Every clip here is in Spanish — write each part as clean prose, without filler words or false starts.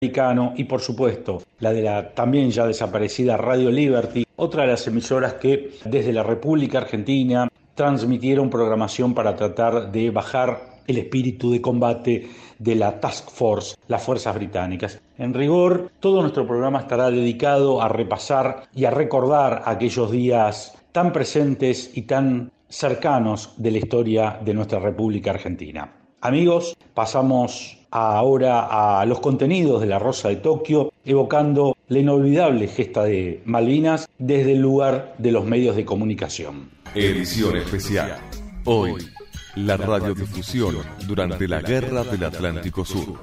y por supuesto la de la también ya desaparecida Radio Liberty, otra de las emisoras que desde la República Argentina transmitieron programación para tratar de bajar el espíritu de combate de la Task Force, las fuerzas británicas. En rigor, todo nuestro programa estará dedicado a repasar y a recordar aquellos días tan presentes y tan cercanos de la historia de nuestra República Argentina. Amigos, pasamos ahora a los contenidos de La Rosa de Tokio, evocando la inolvidable gesta de Malvinas desde el lugar de los medios de comunicación. Edición especial. Hoy, la radiodifusión durante la Guerra del Atlántico Sur.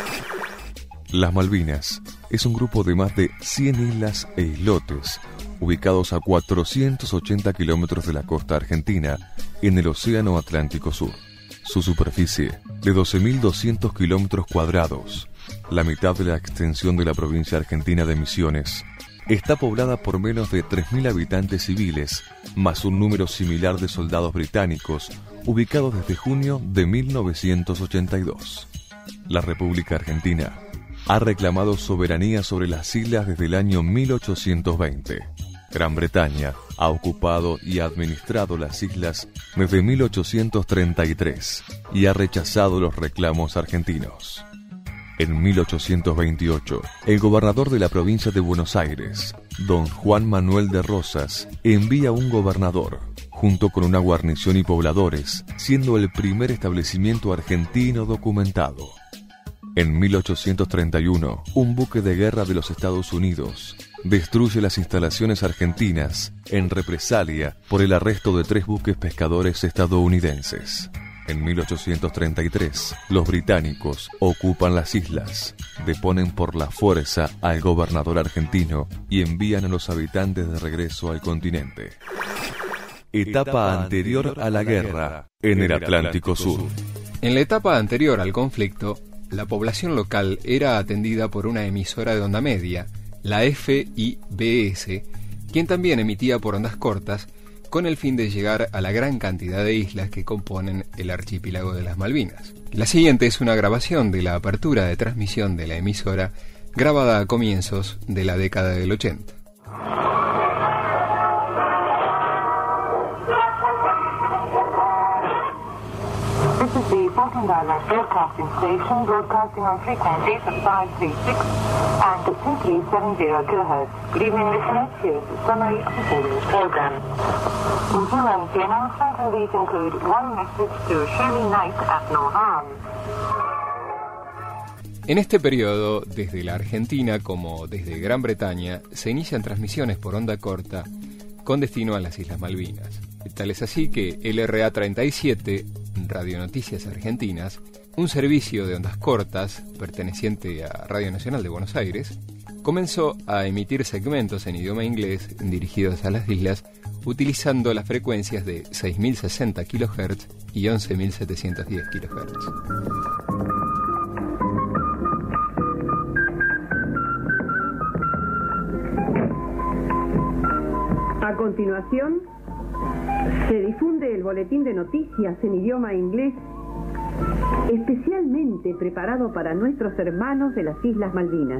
Las Malvinas es un grupo de más de 100 islas e islotes ubicados a 480 kilómetros de la costa argentina en el Océano Atlántico Sur. Su superficie, de 12.200 kilómetros cuadrados, la mitad de la extensión de la provincia argentina de Misiones, está poblada por menos de 3.000 habitantes civiles, más un número similar de soldados británicos, ubicados desde junio de 1982. La República Argentina ha reclamado soberanía sobre las islas desde el año 1820. Gran Bretaña ha ocupado y administrado las islas desde 1833 y ha rechazado los reclamos argentinos. En 1828, el gobernador de la provincia de Buenos Aires, don Juan Manuel de Rosas, envía un gobernador, junto con una guarnición y pobladores, siendo el primer establecimiento argentino documentado. En 1831, un buque de guerra de los Estados Unidos destruye las instalaciones argentinas en represalia por el arresto de 3 buques pescadores estadounidenses. En 1833, los británicos ocupan las islas, deponen por la fuerza al gobernador argentino y envían a los habitantes de regreso al continente. Etapa anterior a la guerra en el Atlántico Sur. En la etapa anterior al conflicto, la población local era atendida por una emisora de onda media, la FIBS, quien también emitía por ondas cortas, con el fin de llegar a la gran cantidad de islas que componen el archipiélago de las Malvinas. La siguiente es una grabación de la apertura de transmisión de la emisora, grabada a comienzos de la década del 80. This is the Falkland Islands Broadcasting Station, broadcasting on frequencies of 536 and 2370 kHz. Good evening, listeners. Here's the summary of the following program. The announcements of these include one message to Shirley Knight at Norham. En este periodo, desde la Argentina como desde Gran Bretaña, se inician transmisiones por onda corta con destino a las Islas Malvinas. Tal es así que LRA 37, Radio Noticias Argentinas, un servicio de ondas cortas perteneciente a Radio Nacional de Buenos Aires, comenzó a emitir segmentos en idioma inglés dirigidos a las islas utilizando las frecuencias de 6.060 kHz y 11.710 kHz. A continuación, se difunde el boletín de noticias en idioma inglés, especialmente preparado para nuestros hermanos de las Islas Malvinas.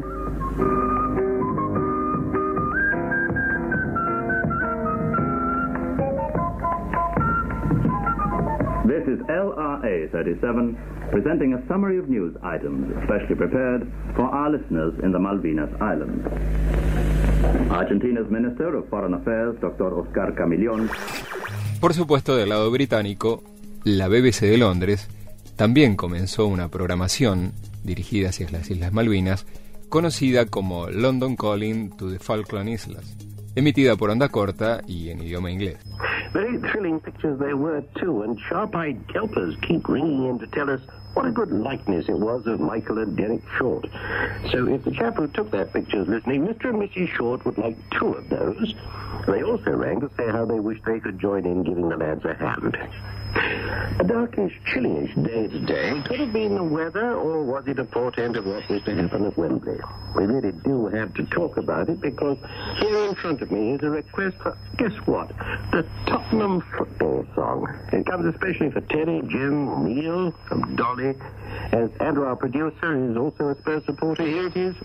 This is LRA 37, presenting a summary of news items specially prepared for our listeners in the Malvinas Islands. Argentina's Minister of Foreign Affairs, Dr. Oscar Camillón. Por supuesto, del lado británico, la BBC de Londres también comenzó una programación dirigida hacia las Islas Malvinas, conocida como London Calling to the Falkland Islands, emitida por onda corta y en idioma inglés. Very thrilling pictures they were too, and sharp-eyed kelpers keep ringing in to tell us what a good likeness it was of Michael and Derek Short. So if the chap who took their pictures listening, Mr. and Mrs. Short would like 2 of those. They also rang to say how they wish they could join in giving the lads a hand. A darkish, chillish day today. Could have been the weather, or was it a portent of what was to happen at Wembley? We really do have to talk about it, because here in front of me is a request for, guess what? The Tottenham football song. It comes especially for Terry, Jim, Neil, from Dolly. As Andrew, our producer, is also a Spurs supporter, here it is.